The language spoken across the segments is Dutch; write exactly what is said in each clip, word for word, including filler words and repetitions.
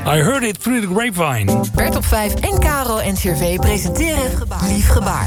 I heard it through the grapevine. Bert op vijf en Caro en Gervais presenteren Lief Gebaar.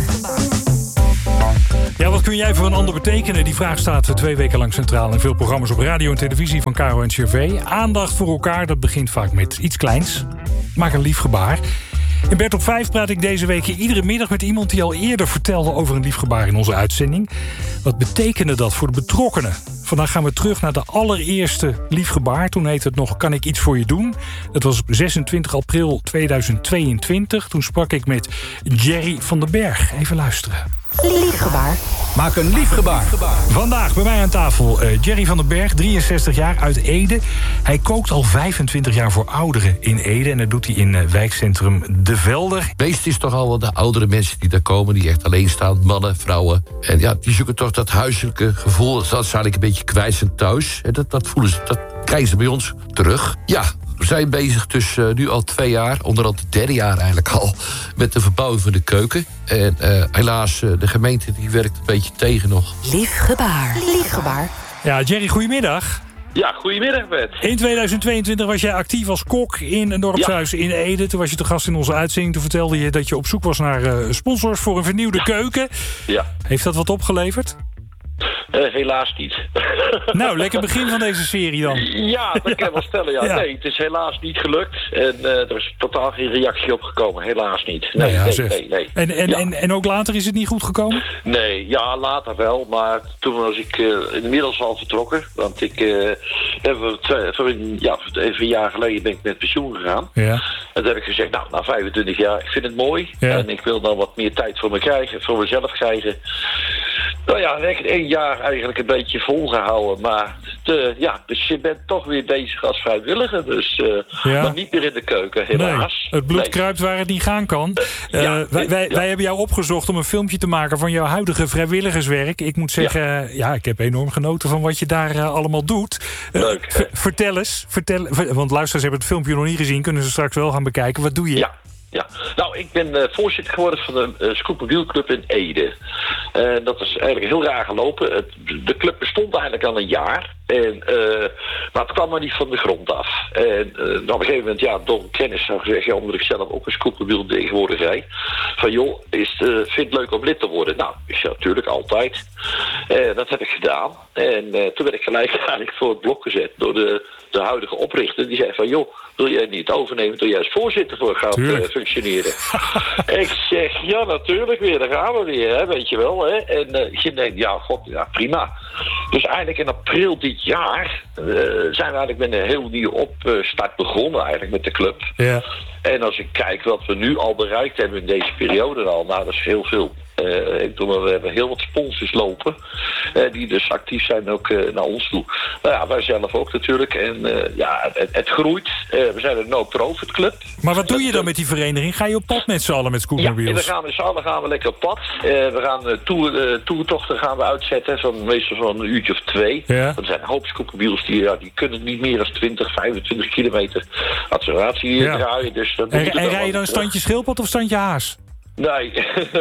Ja, wat kun jij voor een ander betekenen? Die vraag staat twee weken lang centraal in veel programma's op radio en televisie van Caro en Gervais. Aandacht voor elkaar, dat begint vaak met iets kleins. Maak een lief gebaar. In Bert op vijf praat ik deze week iedere middag met iemand die al eerder vertelde over een lief gebaar in onze uitzending. Wat betekende dat voor de betrokkenen? Vandaag gaan we terug naar de allereerste lief gebaar. Toen heette het nog Kan ik iets voor je doen? Dat was op zesentwintig april tweeduizend tweeëntwintig. Toen sprak ik met Jerry van den Berg. Even luisteren. Lief gebaar. Maak een lief gebaar. Vandaag bij mij aan tafel uh, Jerry van den Berg, drieënzestig jaar, uit Ede. Hij kookt al vijfentwintig jaar voor ouderen in Ede. En dat doet hij in uh, wijkcentrum De Velder. Meest is toch al wel de oudere mensen die daar komen, die echt alleen staan, mannen, vrouwen. En ja, die zoeken toch dat huiselijke gevoel. Dat ze eigenlijk een beetje kwijt zijn thuis. En dat, dat voelen ze, dat krijgen ze bij ons terug. Ja, we zijn bezig dus uh, nu al twee jaar, onderhand het derde jaar eigenlijk al, met de verbouwing van de keuken. En uh, helaas, uh, de gemeente die werkt een beetje tegen nog. Lief gebaar. Lief gebaar. Ja, Jerry, goedemiddag. Ja, goedemiddag, Bert. In tweeduizend tweeëntwintig was jij actief als kok in een dorpshuis ja. in Ede. Toen was je te gast in onze uitzending. Toen vertelde je dat je op zoek was naar uh, sponsors voor een vernieuwde ja. keuken. Ja. Heeft dat wat opgeleverd? Uh, helaas niet. Nou, lekker begin van deze serie dan. Ja, dat kan ik wel stellen. Ja. Ja. Nee, het is helaas niet gelukt. En uh, er is totaal geen reactie op gekomen. Helaas niet. Nee, nou ja, nee, zeg. nee, nee. En, en, ja. en, en ook later is het niet goed gekomen? Nee, ja, later wel. Maar toen was ik uh, inmiddels al vertrokken. Want ik uh, even, twee, ja, even een jaar geleden ben ik met pensioen gegaan. Ja. En toen heb ik gezegd, nou, na vijfentwintig jaar, ik vind het mooi. Ja. En ik wil dan wat meer tijd voor me krijgen, voor mezelf krijgen. Nou ja, ik heb één jaar eigenlijk een beetje volgehouden. Maar de, ja, dus je bent toch weer bezig als vrijwilliger. Dus uh, ja. maar niet meer in de keuken, helaas. Nee, het bloed nee. kruipt waar het niet gaan kan. Uh, ja, wij, wij, ja. wij hebben jou opgezocht om een filmpje te maken van jouw huidige vrijwilligerswerk. Ik moet zeggen, ja, ja ik heb enorm genoten van wat je daar uh, allemaal doet. Uh, Leuk. v- vertel eens, vertel, want luisteraars hebben het filmpje nog niet gezien. Kunnen ze straks wel gaan bekijken. Wat doe je? Ja. Ja, nou, ik ben uh, voorzitter geworden van de uh, Scootmobielclub in Ede. En uh, dat is eigenlijk heel raar gelopen. Het, de club bestond eigenlijk al een jaar. En, uh, maar het kwam maar niet van de grond af. En uh, op een gegeven moment, ja, door kennis zou gezegd, ja, omdat ik zelf ook een scootmobiel tegenwoordig rijd. Van joh, is het, uh, vind het leuk om lid te worden? Nou, ik zei natuurlijk altijd. Uh, dat heb ik gedaan. En uh, toen werd ik gelijk eigenlijk voor het blok gezet door de, de huidige oprichter. Die zei van joh, wil jij niet overnemen door jij als voorzitter voor gaat uh, functioneren? Ik zeg, ja natuurlijk weer, daar gaan we weer, hè, weet je wel. Hè? En uh, je denkt, ja, god, ja, prima. Dus eigenlijk in april dit jaar uh, zijn we eigenlijk met een heel nieuw opstart begonnen eigenlijk met de club. Ja. En als ik kijk wat we nu al bereikt hebben in deze periode al, nou dat is heel veel. Uh, ik bedoel, we hebben heel wat sponsors lopen uh, die dus actief zijn ook uh, naar ons toe. Nou ja, wij zelf ook natuurlijk. En uh, ja, het, het groeit. Uh, we zijn een no-profit club. Maar wat doe je dan met die vereniging? Ga je op pad met z'n allen met scootmobiels? Ja, en dan gaan we met z'n allen gaan we lekker op pad. Uh, we gaan uh, tour, uh, toertochten gaan we uitzetten van meestal zo'n een uurtje of twee. Ja. Er zijn een hoop scootmobiels die, ja, die kunnen niet meer dan twintig, vijfentwintig kilometer acceleratie hier ja. draaien. Dus dat en en rij je dan een standje schildpad of standje haas? Nee,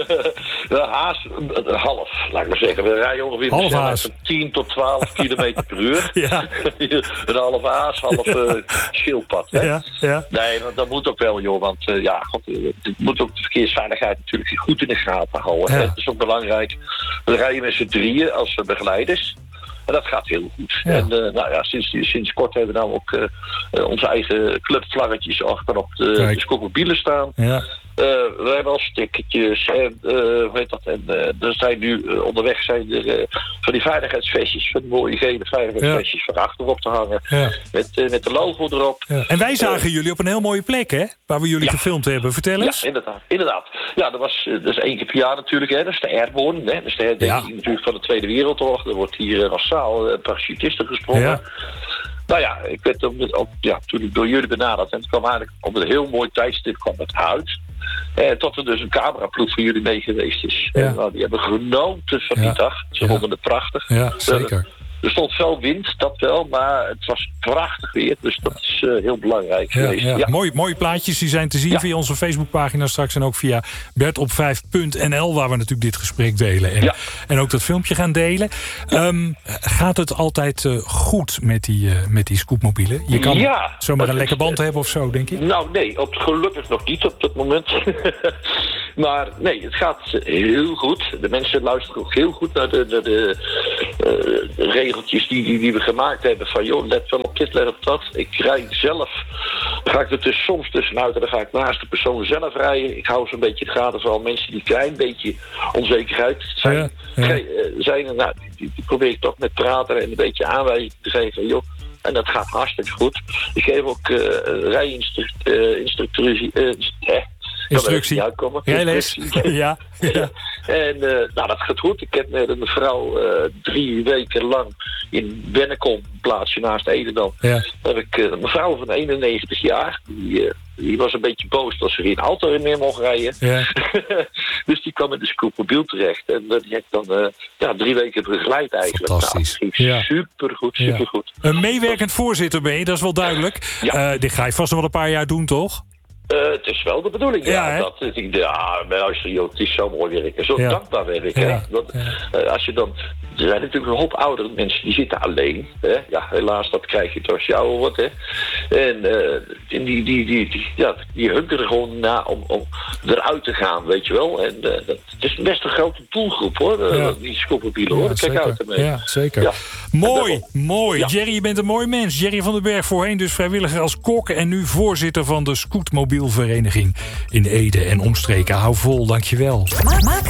de haas half, laat ik maar zeggen. We rijden ongeveer van tien tot twaalf kilometer per uur. Ja. Een half haas, half uh, schildpad. Hè? Ja, ja. Nee, dat moet ook wel, joh. Want uh, ja, God, het moet ook de verkeersveiligheid natuurlijk goed in de gaten houden. Ja. Dat is ook belangrijk. We rijden met z'n drieën als begeleiders. En dat gaat heel goed. Ja. En uh, nou ja, sinds, sinds kort hebben we nou ook uh, uh, onze eigen clubvlaggetjes achterop de, de scootmobielen staan. Ja. Uh, we hebben al stickertjes en uh, hoe heet dat? En uh, er zijn nu uh, onderweg zijn er uh, van die veiligheidsvestjes, van die mooie gele veiligheidsvestjes ja. van achterop te hangen. Ja. Met, uh, met de logo erop. Ja. En wij zagen uh, jullie op een heel mooie plek, hè? Waar we jullie ja. gefilmd hebben. Vertel eens. Ja, inderdaad. inderdaad. Ja, dat was uh, dat is één keer per jaar natuurlijk, hè? Dat is de Airborne, hè? Dat is de herdenking ja. natuurlijk van de Tweede Wereldoorlog. Er wordt hier uh, massaal uh, parachutisten gesprongen. Ja. Nou ja, ik werd op, op, ja, toen ik door jullie benaderd en het kwam eigenlijk op een heel mooi tijdstip kwam het uit. Eh, tot er dus een cameraploeg van jullie mee geweest is. Ja. En, nou, die hebben genoten van ja. die dag. Ze ja. vonden het prachtig. Ja, zeker. Er stond veel wind, dat wel, maar het was prachtig weer. Dus dat is uh, heel belangrijk ja, geweest. Ja. Ja. Mooie, mooie plaatjes, die zijn te zien ja. via onze Facebookpagina straks... en ook via bert op vijf punt n l, waar we natuurlijk dit gesprek delen. En, ja. en ook dat filmpje gaan delen. Ja. Um, gaat het altijd uh, goed met die, uh, met die scootmobielen? Je kan ja, zomaar een lekker band hebben of zo, denk ik? Nou, nee, op, gelukkig nog niet op dat moment. Maar nee, het gaat heel goed. De mensen luisteren ook heel goed naar de, de, de uh, regeltjes die, die, die we gemaakt hebben. Van joh, let wel op dit, let op dat. Ik rijd zelf. Dan ga ik er dus soms tussenuit en dan ga ik naast de persoon zelf rijden. Ik hou zo'n beetje het gaten van mensen die een klein beetje onzekerheid zijn. Ja, ja. zijn nou, die, die probeer ik toch met praten en een beetje aanwijzing te geven. Joh, en dat gaat hartstikke goed. Ik geef ook uh, rijinstructie. Uh, uh, Instructie. Rijles. Ja. ja. En uh, nou, dat gaat goed. Ik heb met een mevrouw uh, drie weken lang in Bennekom, een plaatsje naast Ede dan. Ja. Heb ik uh, een mevrouw van eenennegentig jaar. Die, uh, die was een beetje boos dat ze geen auto meer mocht rijden. Ja. Dus die kwam in de scootmobiel terecht. En uh, die heb ik dan uh, ja, drie weken begeleid eigenlijk. Fantastisch. Nou, ja. Supergoed, supergoed. Ja. Een meewerkend voorzitter ben je, dat is wel duidelijk. Ja. Uh, dit ga je vast nog wel een paar jaar doen, toch? Uh, het is wel de bedoeling, ja. ja dat, ja, luister, joh, het is zo mooi werk en zo ja. dankbaar werk. Ja. Hè? Dat, ja. uh, als je dan, er zijn natuurlijk een hoop oudere mensen die zitten alleen. Hè? Ja, helaas, dat krijg je toch als je ouder wordt. Hè? En uh, die, die, die, die, ja, die hunkeren gewoon na om, om eruit te gaan, weet je wel. En uh, dat, het is best een grote doelgroep, hoor, ja. uh, die scootmobielen, hoor. Ja, kijk uit ermee. Ja, zeker. Ja. Mooi, mooi. Ja. Jerry, je bent een mooi mens. Jerry van den Berg, voorheen dus vrijwilliger als kok en nu voorzitter van de Scootmobiel vereniging in Ede en omstreken. Hou vol, dankjewel. Maak